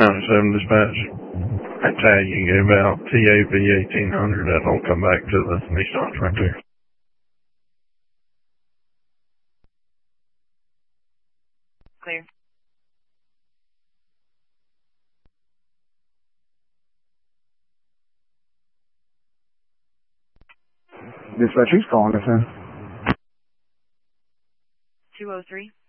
97 dispatch. I tag you give out TAV 1800. That'll come back to the Nissan right there. Clear. Dispatch, who's calling us in? 203.